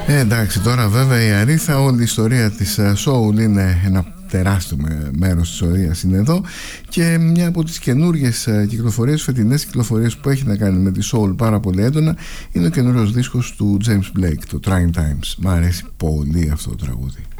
Εντάξει, τώρα βέβαια η Αρίθα, όλη η ιστορία της soul είναι ένα τεράστιο μέρος της ιστορίας είναι εδώ, και μια από τις καινούργιες κυκλοφορίες, φετινές κυκλοφορίες που έχει να κάνει με τη soul πάρα πολύ έντονα, είναι ο καινούριος δίσκος του James Blake, το Trying Times. Μ' αρέσει πολύ αυτό το τραγούδι.